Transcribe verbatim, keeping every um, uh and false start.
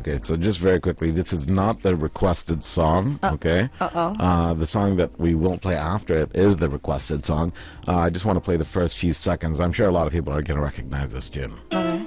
Okay, so just very quickly, this is not the requested song, Uh, okay? Uh-oh. Uh, the song that we won't play after it is the requested song. Uh, I just want to play the first few seconds. I'm sure a lot of people are going to recognize this tune. Okay.